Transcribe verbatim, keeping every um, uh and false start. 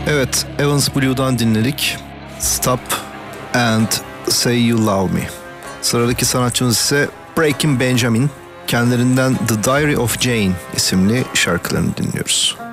Evet, Evans Blue'dan dinledik. Stop and Say You Love Me. Sıradaki sanatçımız ise Breaking Benjamin. Kendilerinden The Diary of Jane isimli şarkılarını dinliyoruz.